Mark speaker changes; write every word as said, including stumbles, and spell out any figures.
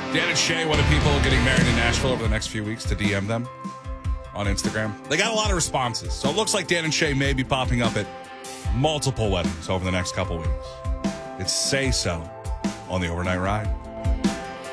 Speaker 1: Dan and Shay wanted people getting married in Nashville over the next few weeks to D M them on Instagram. They got a lot of responses, so it looks like Dan and Shay may be popping up at multiple weddings over the next couple weeks. It's Say So on the Overnight Ride.